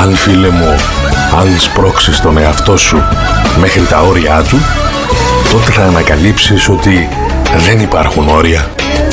Αν, φίλε μου, αν σπρώξεις τον εαυτό σου μέχρι τα όρια του, τότε θα ανακαλύψεις ότι δεν υπάρχουν όρια.